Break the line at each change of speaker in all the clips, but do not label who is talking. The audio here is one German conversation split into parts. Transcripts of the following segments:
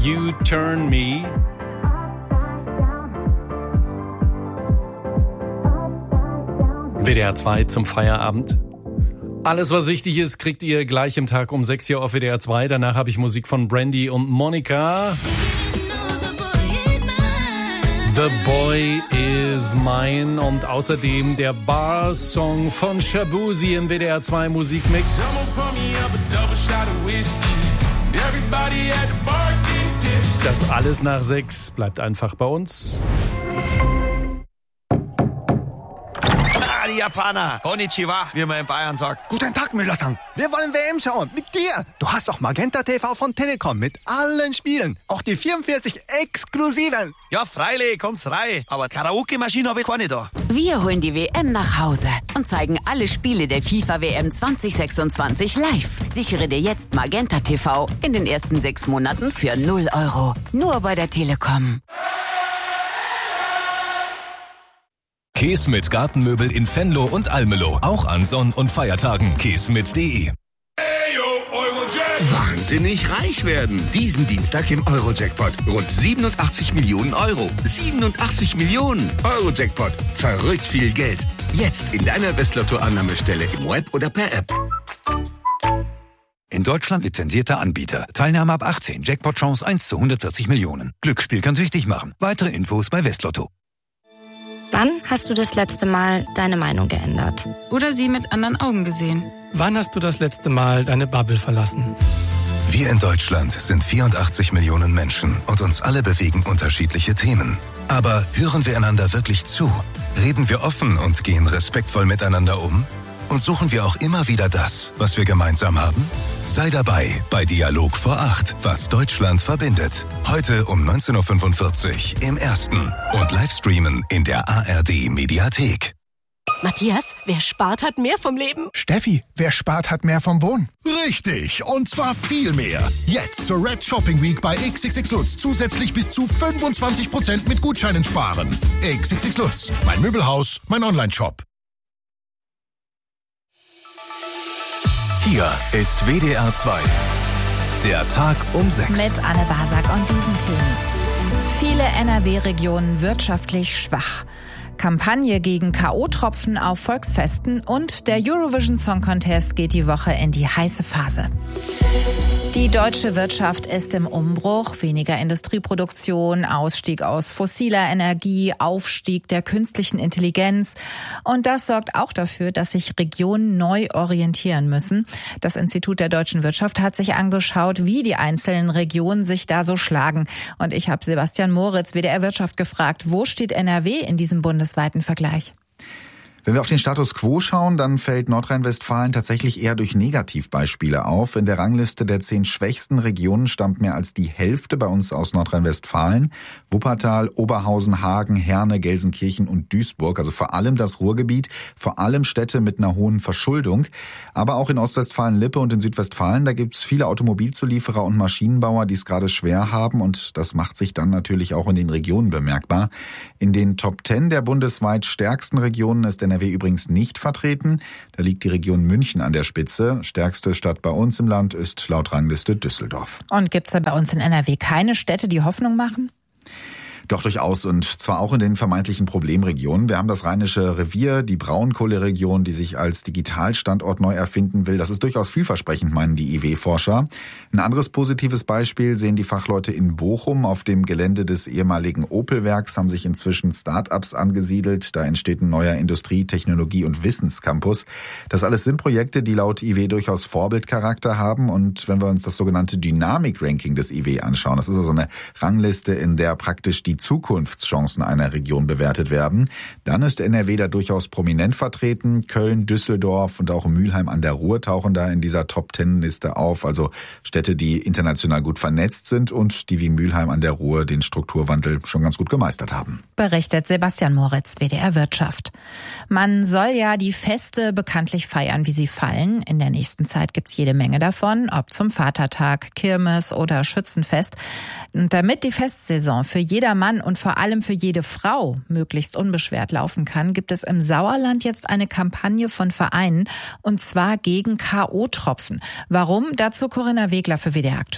You Turn Me. WDR 2 zum Feierabend. Alles, was wichtig ist, kriegt ihr gleich im Tag um 6 Uhr auf WDR 2. Danach habe ich Musik von Brandy und Monica. The Boy Is Mine und außerdem der Bar-Song von Shabuzi im WDR 2 Musikmix. Das alles nach 6 bleibt einfach bei uns.
Die Japaner. Konnichiwa, wie man in Bayern sagt.
Guten Tag, Müller-san. Wir wollen WM schauen. Mit dir. Du hast auch Magenta TV von Telekom mit allen Spielen. Auch die 44 exklusiven.
Ja, freilich, kommt's rein. Aber Karaoke-Maschine habe ich keine da.
Wir holen die WM nach Hause und zeigen alle Spiele der FIFA-WM 2026 live. Sichere dir jetzt Magenta TV in den ersten 6 Monaten für 0 €. Nur bei der Telekom.
Keesmit Gartenmöbel in Venlo und Almelo. Auch an Sonn- und Feiertagen. Keesmit.de.
Wahnsinnig reich werden. Diesen Dienstag im Euro-Jackpot. Rund 87 Millionen Euro. 87 Millionen. Euro-Jackpot. Verrückt viel Geld. Jetzt in deiner Westlotto-Annahmestelle im Web oder per App.
In Deutschland lizenzierter Anbieter. Teilnahme ab 18. Jackpot-Chance 1 zu 140 Millionen. Glücksspiel kann süchtig machen. Weitere Infos bei Westlotto.
Wann hast du das letzte Mal deine Meinung geändert?
Oder sie mit anderen Augen gesehen?
Wann hast du das letzte Mal deine Bubble verlassen?
Wir in Deutschland sind 84 Millionen Menschen und uns alle bewegen unterschiedliche Themen. Aber hören wir einander wirklich zu? Reden wir offen und gehen respektvoll miteinander um? Und suchen wir auch immer wieder das, was wir gemeinsam haben? Sei dabei bei Dialog vor 8, was Deutschland verbindet. Heute um 19.45 Uhr im Ersten und Livestreamen in der ARD-Mediathek.
Matthias, wer spart, hat mehr vom Leben.
Steffi, wer spart, hat mehr vom Wohnen. Richtig, und zwar viel mehr. Jetzt zur Red Shopping Week bei XXX Lutz zusätzlich bis zu 25% mit Gutscheinen sparen. XXX Lutz, mein Möbelhaus, mein Online-Shop.
Hier ist WDR 2. Der Tag um 6.
Mit Anne Basak und diesen Themen. Viele NRW-Regionen wirtschaftlich schwach. Kampagne gegen K.O.-Tropfen auf Volksfesten und der Eurovision Song Contest geht die Woche in die heiße Phase. Die deutsche Wirtschaft ist im Umbruch. Weniger Industrieproduktion, Ausstieg aus fossiler Energie, Aufstieg der künstlichen Intelligenz. Und das sorgt auch dafür, dass sich Regionen neu orientieren müssen. Das Institut der deutschen Wirtschaft hat sich angeschaut, wie die einzelnen Regionen sich da so schlagen. Und ich habe Sebastian Moritz, WDR Wirtschaft, gefragt, wo steht NRW in diesem bundesweiten Vergleich?
Wenn wir auf den Status quo schauen, dann fällt Nordrhein-Westfalen tatsächlich eher durch Negativbeispiele auf. In der Rangliste der 10 schwächsten Regionen stammt mehr als die Hälfte bei uns aus Nordrhein-Westfalen. Wuppertal, Oberhausen, Hagen, Herne, Gelsenkirchen und Duisburg, also vor allem das Ruhrgebiet, vor allem Städte mit einer hohen Verschuldung. Aber auch in Ostwestfalen-Lippe und in Südwestfalen, da gibt's viele Automobilzulieferer und Maschinenbauer, die es gerade schwer haben, und das macht sich dann natürlich auch in den Regionen bemerkbar. In den Top 10 der bundesweit stärksten Regionen ist NRW übrigens nicht vertreten. Da liegt die Region München an der Spitze. Stärkste Stadt bei uns im Land ist laut Rangliste Düsseldorf.
Und gibt's da bei uns in NRW keine Städte, die Hoffnung machen?
Doch, durchaus, und zwar auch in den vermeintlichen Problemregionen. Wir haben das Rheinische Revier, die Braunkohleregion, die sich als Digitalstandort neu erfinden will. Das ist durchaus vielversprechend, meinen die IW-Forscher. Ein anderes positives Beispiel sehen die Fachleute in Bochum. Auf dem Gelände des ehemaligen Opel-Werks haben sich inzwischen Start-ups angesiedelt. Da entsteht ein neuer Industrie-, Technologie- und Wissenscampus. Das alles sind Projekte, die laut IW durchaus Vorbildcharakter haben. Und wenn wir uns das sogenannte Dynamik-Ranking des IW anschauen, das ist also eine Rangliste, in der praktisch die Zukunftschancen einer Region bewertet werden, dann ist NRW da durchaus prominent vertreten. Köln, Düsseldorf und auch Mülheim an der Ruhr tauchen da in dieser Top-10-Liste auf. Also Städte, die international gut vernetzt sind und die wie Mülheim an der Ruhr den Strukturwandel schon ganz gut gemeistert haben.
Berichtet Sebastian Moritz, WDR Wirtschaft. Man soll ja die Feste bekanntlich feiern, wie sie fallen. In der nächsten Zeit gibt's jede Menge davon, ob zum Vatertag, Kirmes oder Schützenfest. Und damit die Festsaison für jedermann und vor allem für jede Frau möglichst unbeschwert laufen kann, gibt es im Sauerland jetzt eine Kampagne von Vereinen, und zwar gegen K.O.-Tropfen. Warum? Dazu Corinna Wegler für WDR aktuell.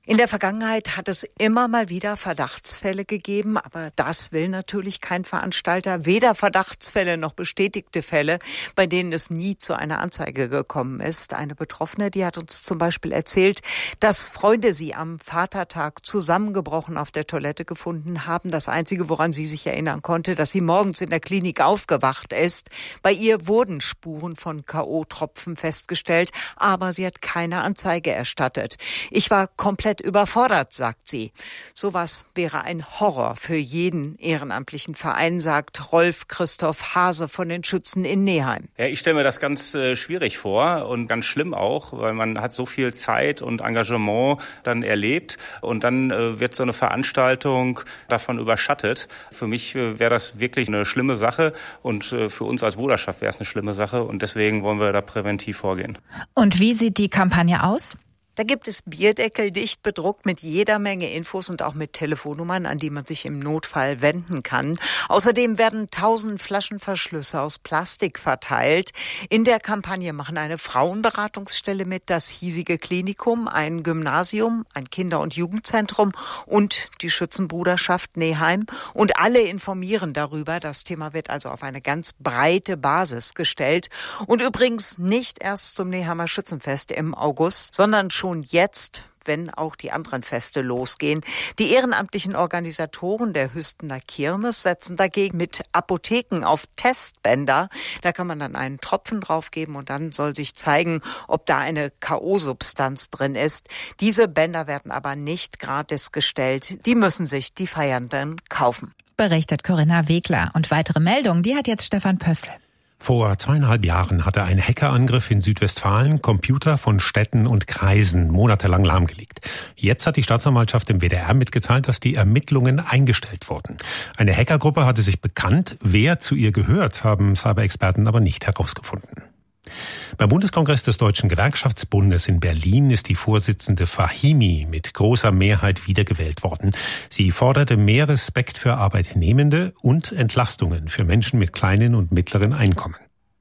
In der Vergangenheit hat es immer mal wieder Verdachtsfälle gegeben, aber das will natürlich kein Veranstalter. Weder Verdachtsfälle noch bestätigte Fälle, bei denen es nie zu einer Anzeige gekommen ist. Eine Betroffene, die hat uns zum Beispiel erzählt, dass Freunde sie am Vatertag zusammengebrochen auf der Toilette gefunden haben. Das Einzige, woran sie sich erinnern konnte, dass sie morgens in der Klinik aufgewacht ist. Bei ihr wurden Spuren von K.O.-Tropfen festgestellt, aber sie hat keine Anzeige erstattet. Ich war komplett überfordert, sagt sie. Sowas wäre ein Horror für jeden ehrenamtlichen Verein, sagt Rolf Christoph Hase von den Schützen in Neheim.
Ja, ich stelle mir das ganz schwierig vor und ganz schlimm auch, weil man hat so viel Zeit und Engagement dann erlebt und dann wird so eine Veranstaltung davon überschattet. Für mich wäre das wirklich eine schlimme Sache und für uns als Bruderschaft wäre es eine schlimme Sache und deswegen wollen wir da präventiv vorgehen.
Und wie sieht die Kampagne aus?
Da gibt es Bierdeckel dicht bedruckt mit jeder Menge Infos und auch mit Telefonnummern, an die man sich im Notfall wenden kann. Außerdem werden 1000 Flaschenverschlüsse aus Plastik verteilt. In der Kampagne machen eine Frauenberatungsstelle mit, das hiesige Klinikum, ein Gymnasium, ein Kinder- und Jugendzentrum und die Schützenbruderschaft Neheim. Und alle informieren darüber. Das Thema wird also auf eine ganz breite Basis gestellt. Und übrigens nicht erst zum Neheimer Schützenfest im August, sondern schon jetzt, wenn auch die anderen Feste losgehen. Die ehrenamtlichen Organisatoren der Hüstener Kirmes setzen dagegen mit Apotheken auf Testbänder. Da kann man dann einen Tropfen draufgeben und dann soll sich zeigen, ob da eine K.O.-Substanz drin ist. Diese Bänder werden aber nicht gratis gestellt. Die müssen sich die Feiernden kaufen.
Berichtet Corinna Wegler. Und weitere Meldungen, die hat jetzt Stefan Pössl.
Vor 2,5 Jahren hatte ein Hackerangriff in Südwestfalen Computer von Städten und Kreisen monatelang lahmgelegt. Jetzt hat die Staatsanwaltschaft im WDR mitgeteilt, dass die Ermittlungen eingestellt wurden. Eine Hackergruppe hatte sich bekannt. Wer zu ihr gehört, haben Cyberexperten aber nicht herausgefunden. Beim Bundeskongress des Deutschen Gewerkschaftsbundes in Berlin ist die Vorsitzende Fahimi mit großer Mehrheit wiedergewählt worden. Sie forderte mehr Respekt für Arbeitnehmende und Entlastungen für Menschen mit kleinen und mittleren Einkommen.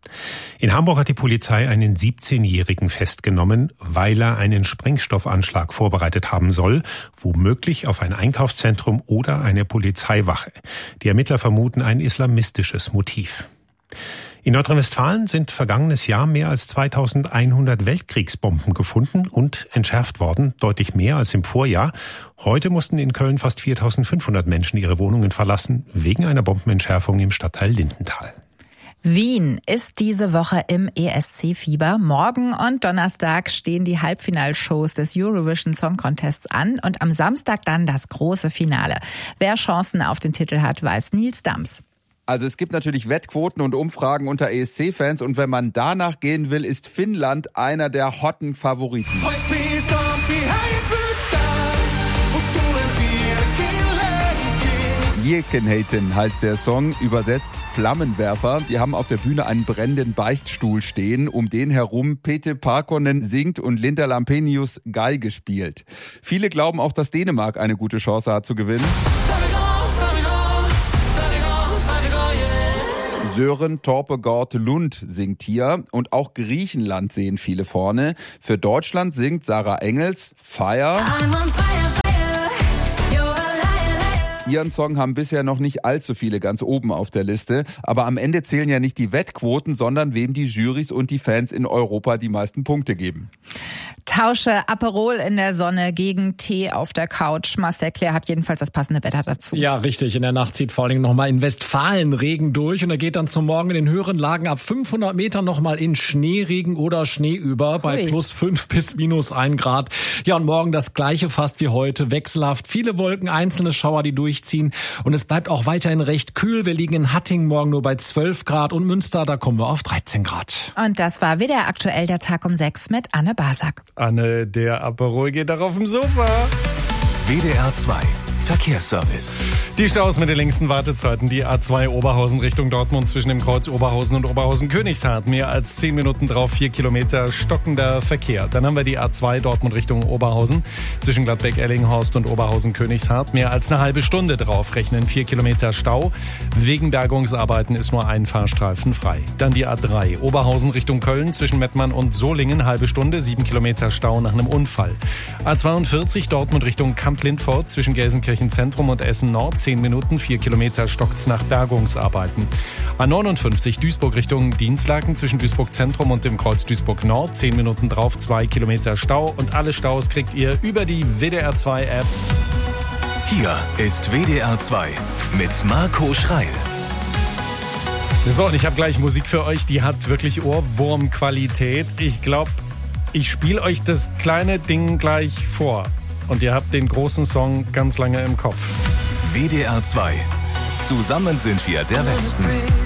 In Hamburg hat die Polizei einen 17-Jährigen festgenommen, weil er einen Sprengstoffanschlag vorbereitet haben soll, womöglich auf ein Einkaufszentrum oder eine Polizeiwache. Die Ermittler vermuten ein islamistisches Motiv. In Nordrhein-Westfalen sind vergangenes Jahr mehr als 2100 Weltkriegsbomben gefunden und entschärft worden, deutlich mehr als im Vorjahr. Heute mussten in Köln fast 4500 Menschen ihre Wohnungen verlassen, wegen einer Bombenentschärfung im Stadtteil Lindenthal.
Wien ist diese Woche im ESC-Fieber. Morgen und Donnerstag stehen die Halbfinalshows des Eurovision Song Contests an und am Samstag dann das große Finale. Wer Chancen auf den Titel hat, weiß Nils Dams.
Also es gibt natürlich Wettquoten und Umfragen unter ESC-Fans und wenn man danach gehen will, ist Finnland einer der hotten Favoriten. Jekenheiten heißt der Song, übersetzt Flammenwerfer. Die haben auf der Bühne einen brennenden Beichtstuhl stehen, um den herum Pete Parkkonen singt und Linda Lampenius Geige spielt. Viele glauben auch, dass Dänemark eine gute Chance hat zu gewinnen. Sören Torpegård Lund singt hier und auch Griechenland sehen viele vorne. Für Deutschland singt Sarah Engels Fire. Ihren Song haben bisher noch nicht allzu viele ganz oben auf der Liste. Aber am Ende zählen ja nicht die Wettquoten, sondern wem die Jurys und die Fans in Europa die meisten Punkte geben.
Tausche Aperol in der Sonne gegen Tee auf der Couch. Marcel Claire hat jedenfalls das passende Wetter dazu.
Ja, richtig. In der Nacht zieht vor allem nochmal in Westfalen Regen durch und er geht dann zum Morgen in den höheren Lagen ab 500 Metern nochmal in Schneeregen oder Schnee über bei plus 5 bis minus 1 Grad. Ja, und morgen das gleiche fast wie heute. Wechselhaft viele Wolken, einzelne Schauer, die durchziehen und es bleibt auch weiterhin recht kühl. Wir liegen in Hattingen morgen nur bei 12 Grad und Münster, da kommen wir auf 13 Grad.
Und das war WDR aktuell der Tag um 6 mit Anne Basak.
Anne, der Aperol geht doch auf dem Sofa.
WDR 2 Verkehrsservice.
Die Staus mit den längsten Wartezeiten. Die A2 Oberhausen Richtung Dortmund zwischen dem Kreuz Oberhausen und Oberhausen-Königshardt. Mehr als 10 Minuten drauf, 4 Kilometer stockender Verkehr. Dann haben wir die A2 Dortmund Richtung Oberhausen zwischen Gladbeck-Ellinghorst und Oberhausen-Königshardt. Mehr als eine halbe Stunde drauf, rechnen 4 Kilometer Stau. Wegen Bergungsarbeiten ist nur ein Fahrstreifen frei. Dann die A3 Oberhausen Richtung Köln zwischen Mettmann und Solingen. Halbe Stunde, 7 Kilometer Stau nach einem Unfall. A42 Dortmund Richtung Kamp-Lindfort zwischen Gelsenkirchen Zentrum und Essen Nord, 10 Minuten, 4 Kilometer stockt's nach Bergungsarbeiten. A59 Duisburg Richtung Dinslaken zwischen Duisburg Zentrum und dem Kreuz Duisburg Nord, 10 Minuten drauf, 2 Kilometer Stau. Und alle Staus kriegt ihr über die WDR 2 App.
Hier ist WDR 2 mit Marco Schreil.
So, und ich habe gleich Musik für euch, die hat wirklich Ohrwurmqualität. Ich glaube, ich spiele euch das kleine Ding gleich vor. Und ihr habt den großen Song ganz lange im Kopf.
WDR 2. Zusammen sind wir der Westen.